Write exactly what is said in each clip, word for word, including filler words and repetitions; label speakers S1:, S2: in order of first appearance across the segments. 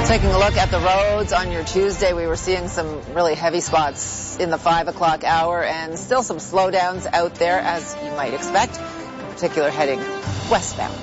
S1: Taking a look at the roads on your Tuesday, we were seeing some really heavy spots in the five o'clock hour and still some slowdowns out there, as you might expect, in particular heading westbound.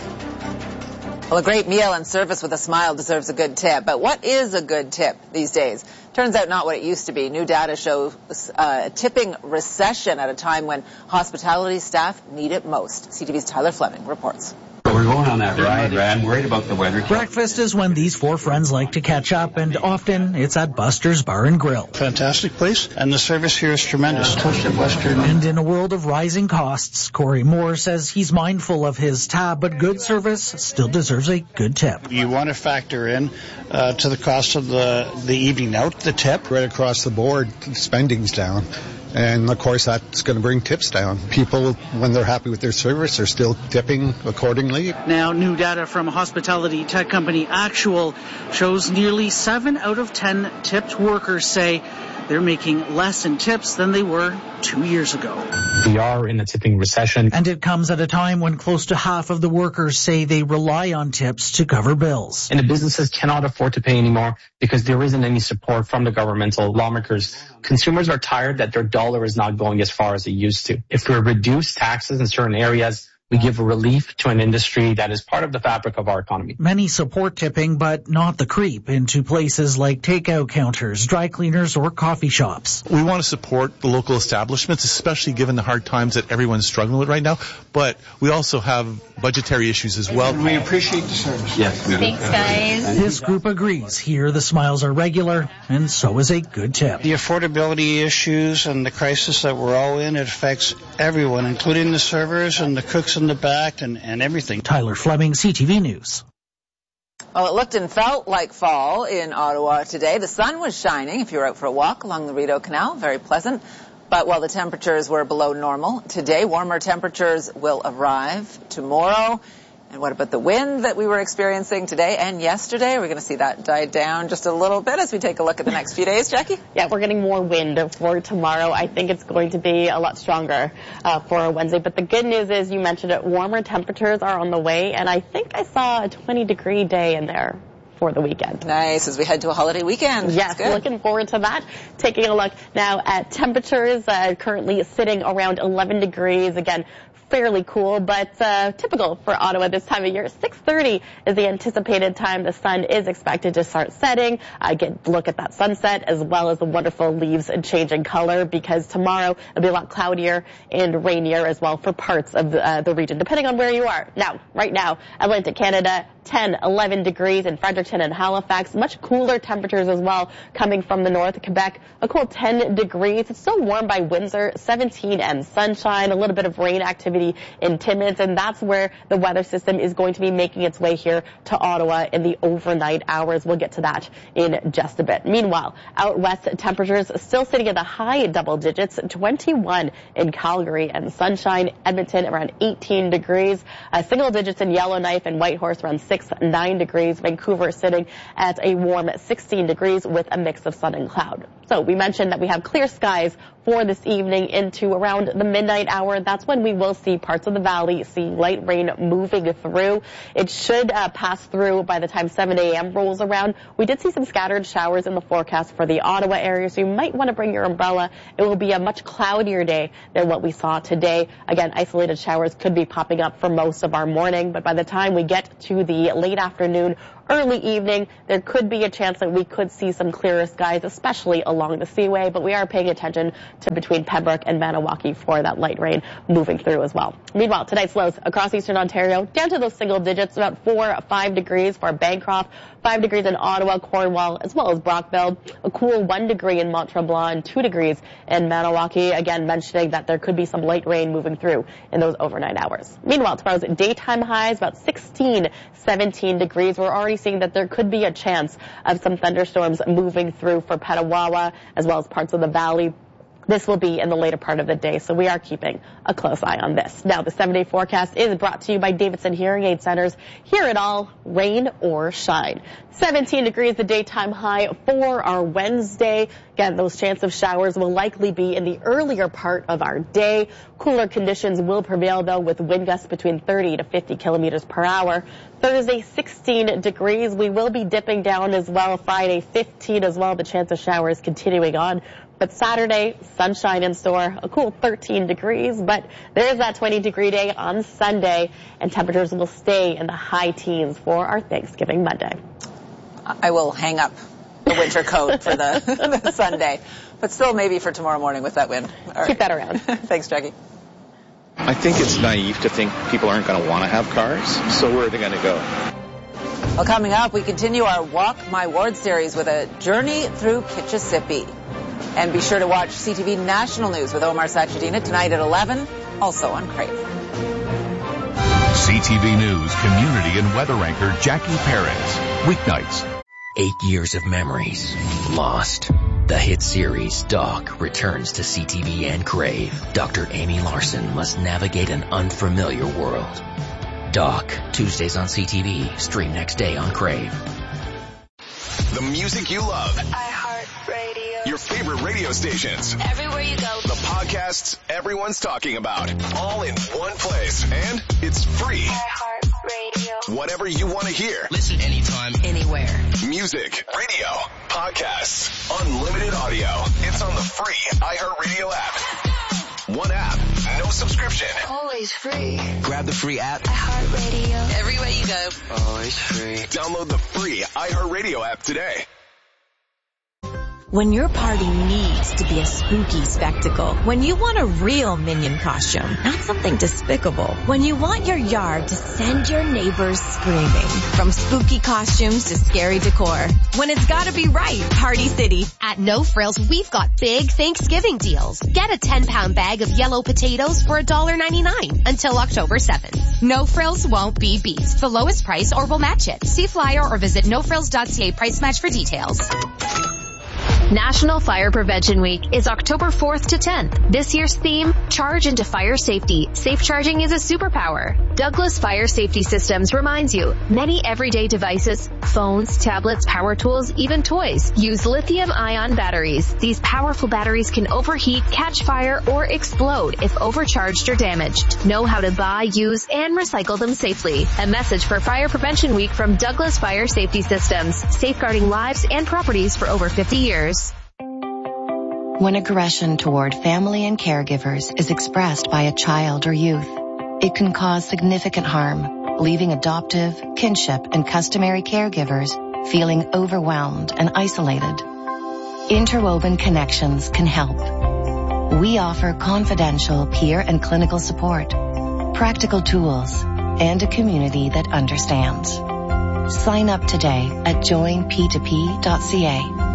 S1: Well, a great meal and service with a smile deserves a good tip. But what is a good tip these days? Turns out not what it used to be. New data shows uh, a tipping recession at a time when hospitality staff need it most. C T V's Tyler Fleming reports.
S2: We're going on that ride, right? I'm worried about the weather.
S3: Breakfast is when these four friends like to catch up, and often it's at Buster's Bar and Grill.
S4: Fantastic place, and the service here is tremendous.
S2: Uh, toasted Western.
S3: And in a world of rising costs, Corey Moore says he's mindful of his tab, but good service still deserves a good tip.
S4: You want to factor in uh, to the cost of the, the evening out, the tip.
S5: Right across the board, spending's down. And, of course, that's going to bring tips down. People, when they're happy with their service, are still tipping accordingly.
S6: Now, new data from hospitality tech company Actual shows nearly seven out of ten tipped workers say they're making less in tips than they were two years ago.
S7: We are in a tipping recession.
S3: And it comes at a time when close to half of the workers say they rely on tips to cover bills.
S7: And the businesses cannot afford to pay anymore because there isn't any support from the governmental lawmakers. Consumers are tired that their dollar is not going as far as it used to. If we reduce taxes in certain areas, we give relief to an industry that is part of the fabric of our economy.
S3: Many support tipping, but not the creep into places like takeout counters, dry cleaners, or coffee shops.
S8: We want to support the local establishments, especially given the hard times that everyone's struggling with right now. But we also have budgetary issues as well.
S4: We appreciate the service.
S2: Yes.
S9: Thanks, guys.
S3: This group agrees. Here, the smiles are regular, and so is a good tip.
S4: The affordability issues and the crisis that we're all in, it affects everyone, including the servers and the cooks in the back and, and everything.
S3: Tyler Fleming, C T V News.
S1: Well, it looked and felt like fall in Ottawa today. The sun was shining if you were out for a walk along the Rideau Canal. Very pleasant. But while the temperatures were below normal, today warmer temperatures will arrive tomorrow. And what about the wind that we were experiencing today and yesterday? We're going to see that die down just a little bit as we take a look at the next few days. Jackie?
S9: Yeah, we're getting more wind for tomorrow. I think it's going to be a lot stronger uh, for Wednesday. But the good news is, you mentioned it, warmer temperatures are on the way. And I think I saw a twenty degree day in there for the weekend.
S1: Nice, as we head to a holiday weekend.
S9: Yes, looking forward to that. Taking a look now at temperatures, uh, currently sitting around eleven degrees. Again, fairly cool, but uh, typical for Ottawa this time of year. six thirty is the anticipated time the sun is expected to start setting. I uh, get look at that sunset as well as the wonderful leaves changing color, because tomorrow it'll be a lot cloudier and rainier as well for parts of the, uh, the region, depending on where you are. Now, right now, Atlantic Canada, ten, eleven degrees in Fredericton and Halifax. Much cooler temperatures as well coming from the north. Quebec, a cool ten degrees. It's still warm by Windsor, seventeen, and sunshine. A little bit of rain activity in Timmins, and that's where the weather system is going to be making its way here to Ottawa in the overnight hours. We'll get to that in just a bit. Meanwhile, out west, temperatures still sitting at the high double digits, twenty-one in Calgary and sunshine. Edmonton around eighteen degrees. Uh, single digits in Yellowknife and Whitehorse around six, nine degrees. Vancouver sitting at a warm sixteen degrees with a mix of sun and cloud. So we mentioned that we have clear skies for this evening into around the midnight hour. That's when we will see parts of the valley seeing light rain moving through. It should uh, pass through by the time seven a m rolls around. We did see some scattered showers in the forecast for the Ottawa area, so you might want to bring your umbrella. It will be a much cloudier day than what we saw today. Again, isolated showers could be popping up for most of our morning, but by the time we get to the late afternoon, early evening, there could be a chance that we could see some clearer skies, especially along the Seaway, but we are paying attention to between Pembroke and Maniwaki for that light rain moving through as well. Meanwhile, tonight's lows across eastern Ontario down to those single digits, about four, five degrees for Bancroft, five degrees in Ottawa, Cornwall, as well as Brockville, a cool one degree in Mont Tremblant, two degrees in Maniwaki, again mentioning that there could be some light rain moving through in those overnight hours. Meanwhile, tomorrow's daytime highs about sixteen, seventeen degrees. We're already seeing that there could be a chance of some thunderstorms moving through for Petawawa as well as parts of the valley. This will be in the later part of the day, so we are keeping a close eye on this. Now, the seven-day forecast is brought to you by Davidson Hearing Aid Centers. Hear it all, rain or shine. seventeen degrees the daytime high for our Wednesday. Again, those chance of showers will likely be in the earlier part of our day. Cooler conditions will prevail, though, with wind gusts between thirty to fifty kilometers per hour. Thursday, sixteen degrees. We will be dipping down as well. Friday, fifteen as well. The chance of showers continuing on. But Saturday, sunshine in store, a cool thirteen degrees. But there is that twenty degree day on Sunday, and temperatures will stay in the high teens for our Thanksgiving Monday.
S1: I will hang up the winter coat for the, the Sunday, but still maybe for tomorrow morning with that wind. All right.
S9: Keep that around.
S1: Thanks, Jackie.
S10: I think it's naive to think people aren't going to want to have cars, so where are they going to go?
S1: Well, coming up, we continue our Walk My Ward series with a journey through Kitchissippi. And be sure to watch C T V National News with Omar Sachedina tonight at eleven, also on Crave.
S11: C T V News community and weather anchor Jackie Perez. Weeknights.
S12: Eight years of memories lost. The hit series Doc returns to C T V and Crave. Doctor Amy Larson must navigate an unfamiliar world. Doc, Tuesdays on C T V. Stream next day on Crave.
S11: The music you love.
S13: iHeartRadio.
S11: Your favorite radio stations.
S13: Everywhere you go.
S11: The podcasts everyone's talking about. All in one place. And it's free.
S13: iHeartRadio.
S11: Whatever you want to hear.
S12: Listen anytime, anywhere.
S11: Music, radio, podcasts, unlimited audio. It's on the free iHeartRadio app. One app, no subscription.
S13: Always free.
S12: Grab the free app.
S13: iHeartRadio.
S12: Everywhere you go. Always free.
S11: Download the free iHeartRadio app today.
S14: When your party needs to be a spooky spectacle, when you want a real Minion costume, not something despicable, when you want your yard to send your neighbors screaming, from spooky costumes to scary decor, when it's gotta be right, Party City.
S15: At No Frills, we've got big Thanksgiving deals. Get a ten pound bag of yellow potatoes for one dollar ninety-nine until October seventh. No Frills won't be beat. The lowest price or we'll match it. See flyer or visit no frills dot c a price match for details.
S16: National Fire Prevention Week is October fourth to tenth. This year's theme, Charge into Fire Safety. Safe charging is a superpower. Douglas Fire Safety Systems reminds you, many everyday devices, phones, tablets, power tools, even toys, use lithium-ion batteries. These powerful batteries can overheat, catch fire, or explode if overcharged or damaged. Know how to buy, use, and recycle them safely. A message for Fire Prevention Week from Douglas Fire Safety Systems, safeguarding lives and properties for over fifty years.
S17: When aggression toward family and caregivers is expressed by a child or youth, it can cause significant harm, leaving adoptive, kinship, and customary caregivers feeling overwhelmed and isolated. Interwoven Connections can help. We offer confidential peer and clinical support, practical tools, and a community that understands. Sign up today at join p two p dot c a.